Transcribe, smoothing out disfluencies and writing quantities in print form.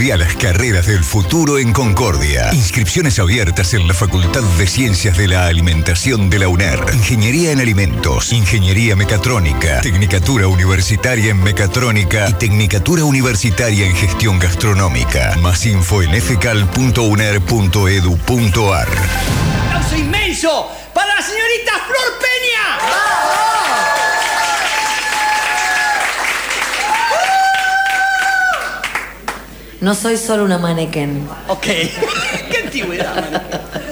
Estudia las carreras del futuro en Concordia. Inscripciones abiertas en la Facultad de Ciencias de la Alimentación de la UNER. Ingeniería en Alimentos, Ingeniería Mecatrónica, Tecnicatura Universitaria en Mecatrónica y Tecnicatura Universitaria en Gestión Gastronómica. Más info en fcal.uner.edu.ar. ¡Aplauso inmenso para la señorita Flor Peña! No soy solo una mannequin. Ok. ¡Qué antigüedad, mannequin!